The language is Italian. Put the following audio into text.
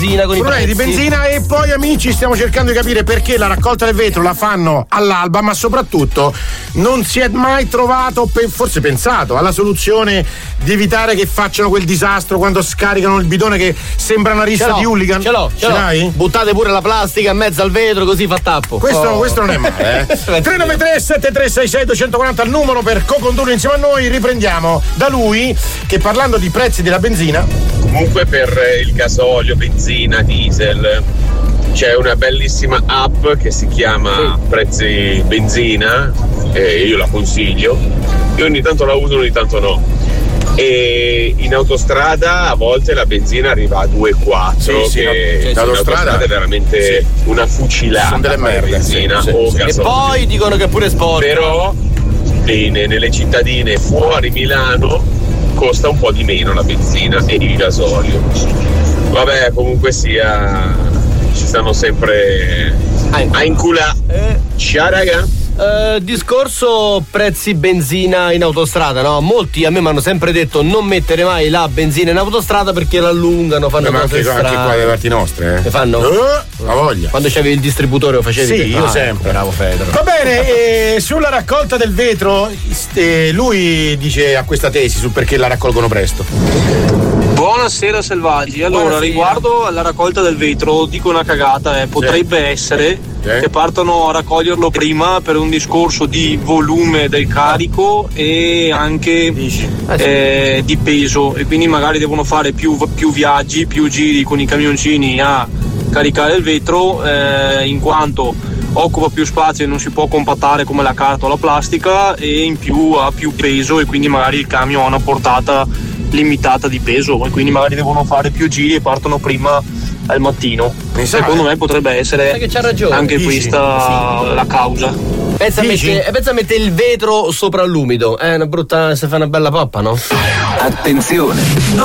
benzina con i problemi di benzina. E poi, amici, stiamo cercando di capire perché la raccolta del vetro la fanno all'alba, ma soprattutto non si è mai trovato, forse pensato, alla soluzione di evitare che facciano quel disastro quando scaricano il bidone che sembra una rissa di hooligan. Ce l'ho. Buttate pure la plastica in mezzo al vetro, così fa tappo. Questo non è male, 393 7366 240 il numero per co-condurre insieme a noi. Riprendiamo da lui che, parlando di prezzi della benzina, comunque per il gasolio, benzina, diesel, c'è una bellissima app che si chiama Prezzi Benzina, io la consiglio, io ogni tanto la uso, ogni tanto no. E in autostrada a volte la benzina arriva a 2,4, che in autostrada è veramente una fucilata. Sono delle merde, benzina o gasolio. E poi dicono che è pure sport. Però nelle cittadine fuori Milano costa un po' di meno la benzina e il gasolio. Vabbè, comunque sia, ci stanno sempre a inculare. Ciao raga. Discorso prezzi benzina in autostrada, no? Molti a me mi hanno sempre detto non mettere mai la benzina in autostrada perché l'allungano, fanno cose strane. Anche qua dalle parti nostre, Le fanno? La voglia. Quando c'avevi il distributore lo facevi? Sì, io sempre. Bravo Fedro. Va bene, sulla raccolta del vetro, lui dice a questa tesi su perché la raccolgono presto. Buonasera selvaggi, allora riguardo alla raccolta del vetro dico una cagata, potrebbe essere che partono a raccoglierlo prima per un discorso di volume del carico e anche di peso, e quindi magari devono fare più viaggi, più giri con i camioncini a caricare il vetro, in quanto occupa più spazio e non si può compattare come la carta o la plastica, e in più ha più peso e quindi magari il camion ha una portata limitata di peso e quindi magari devono fare più giri e partono prima al mattino. Secondo me potrebbe essere che c'ha ragione. Anche questa la causa. Pensa a mettere il vetro sopra l'umido, è una brutta, se fa una bella poppa, no? Attenzione, non